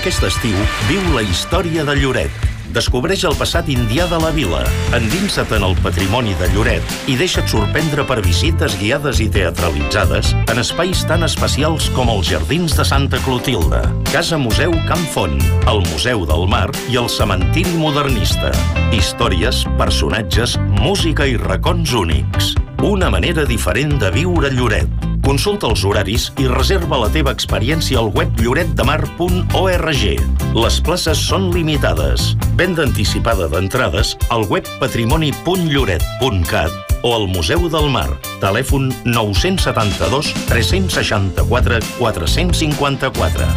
Aquest estiu viu la història de Lloret. Descobreix el passat indià de la vila, endinsa't en el patrimoni de Lloret i deixa't sorprendre per visites guiades i teatralitzades en espais tan especials com els Jardins de Santa Clotilde, Casa Museu Can Font, el Museu del Mar i el Cementiri Modernista. Històries, personatges, música i racons únics. Una manera diferent de viure Lloret. Consulta els horaris i reserva la teva experiència al web lloretdemar.org. Les places són limitades. Venda anticipada d'entrades al web patrimoni.lloret.cat o al Museu del Mar. Telèfon 972 364 454.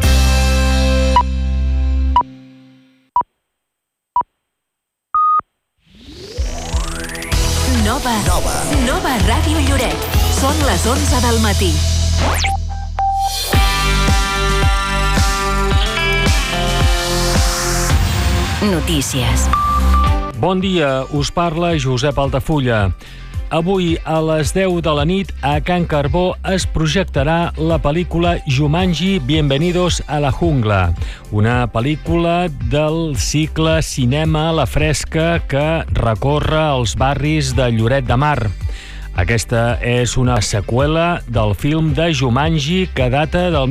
Nova Ràdio Lloret. Són les 11 del matí. Notícies. Bon dia, us parla Josep Altafulla. Avui, a les 10 de la nit, a Can Carbó es projectarà la pel·lícula Jumanji Bienvenidos a la Jungla, una pel·lícula del cicle Cinema a la Fresca que recorre els barris de Lloret de Mar. Aquesta és una seqüela del film de Jumanji que data del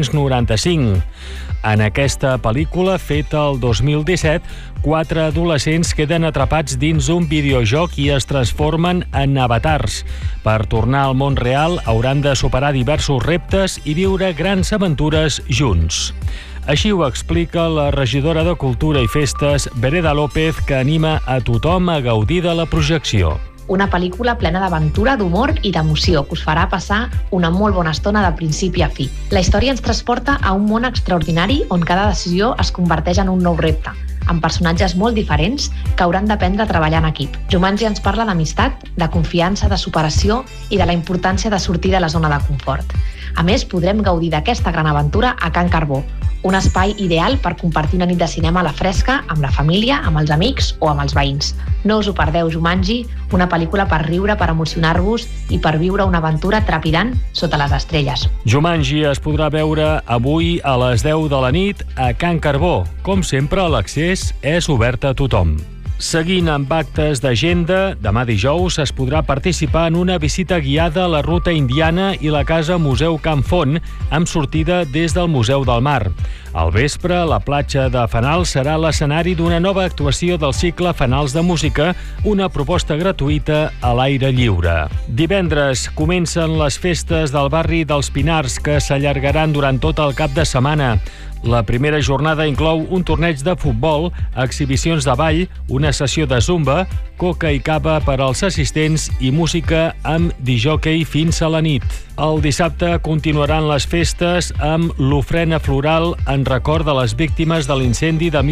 1995. En aquesta pel·lícula, feta el 2017, 4 adolescents queden atrapats dins un videojoc i es transformen en avatars. Per tornar al món real, hauran de superar diversos reptes i viure grans aventures junts. Així ho explica la regidora de Cultura i Festes, Vereda López, que anima a tothom a gaudir de la projecció. Una pel·lícula plena d'aventura, d'humor i d'emoció que us farà passar una molt bona estona de principi a fi. La història ens transporta a un món extraordinari on cada decisió es converteix en un nou repte, amb personatges molt diferents que hauran d'aprendre a treballar en equip. Jumanji ens parla d'amistat, de confiança, de superació i de la importància de sortir de la zona de confort. A més, podrem gaudir d'aquesta gran aventura a Can Carbó, un espai ideal per compartir una nit de cinema a la fresca amb la família, amb els amics o amb els veïns. No us ho perdeu, Jumanji, una pel·lícula per riure, per emocionar-vos i per viure una aventura trepidant sota les estrelles. Jumanji es podrà veure avui a les 10 de la nit a Can Carbó. Com sempre, l'accés és obert a tothom. Seguint amb actes d'agenda, demà dijous es podrà participar en una visita guiada a la ruta indiana i la casa Museu Can Font, amb sortida des del Museu del Mar. Al vespre, la platja de Fanals serà l'escenari d'una nova actuació del cicle Fanals de Música, una proposta gratuïta a l'aire lliure. Divendres comencen les festes del barri dels Pinars, que s'allargaran durant tot el cap de setmana. La primera jornada inclou un torneig de futbol, exhibicions de ball, una sessió de zumba, coca i cava per als assistents i música amb disjòquei fins a la nit. El dissabte continuaran les festes amb l'ofrena floral en record de les víctimes de l'incendi de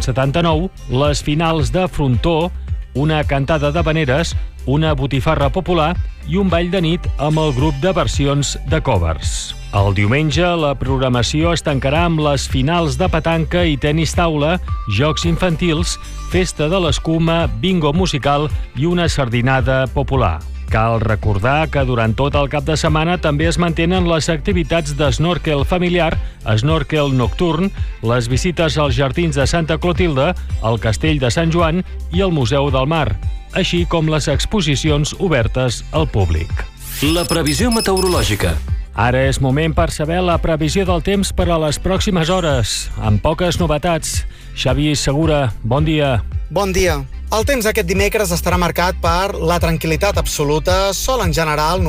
1979, les finals de frontó, una cantada d'havaneres, una botifarra popular i un ball de nit amb el grup de versions de covers. El diumenge, la programació es tancarà amb les finals de petanca i tenis taula, jocs infantils, festa de l'escuma, bingo musical i una sardinada popular. Cal recordar que durant tot el cap de setmana també es mantenen les activitats d'esnòrquel familiar, esnòrquel nocturn, les visites als Jardins de Santa Clotilde, al Castell de Sant Joan i al Museu del Mar, així com les exposicions obertes al públic. La previsió meteorològica. Ara és moment per saber la previsió del temps per a les pròximes hores, amb poques novetats. Xavi Segura, bon dia. Bon dia. El temps aquest dimecres estarà marcat per la tranquil·litat absoluta, sol en general,